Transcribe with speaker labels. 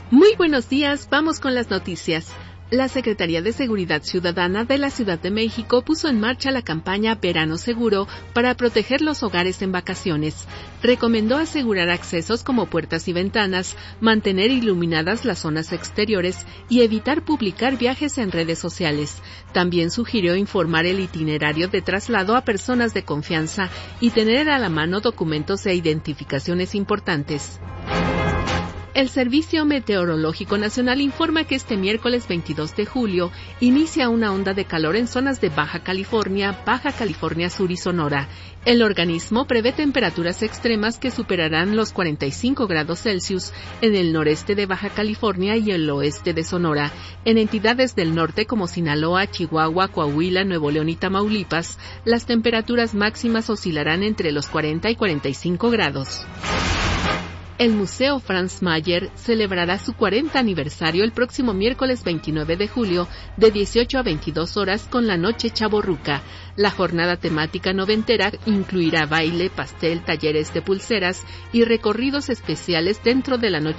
Speaker 1: Muy buenos días, vamos con las noticias. La Secretaría de Seguridad Ciudadana de la Ciudad de México puso en marcha la campaña Verano Seguro para proteger los hogares en vacaciones. Recomendó asegurar accesos como puertas y ventanas, mantener iluminadas las zonas exteriores y evitar publicar viajes en redes sociales. También sugirió informar el itinerario de traslado a personas de confianza y tener a la mano documentos e identificaciones importantes. El Servicio Meteorológico Nacional informa que este miércoles 22 de julio inicia una onda de calor en zonas de Baja California Sur y Sonora. El organismo prevé temperaturas extremas que superarán los 45 grados Celsius en el noreste de Baja California y el oeste de Sonora. En entidades del norte como Sinaloa, Chihuahua, Coahuila, Nuevo León y Tamaulipas, las temperaturas máximas oscilarán entre los 40 y 45 grados. El Museo Franz Mayer celebrará su 40 aniversario el próximo miércoles 29 de julio de 18 a 22 horas con la Noche Chavorruca. La jornada temática noventera incluirá baile, pastel, talleres de pulseras y recorridos especiales dentro de la Noche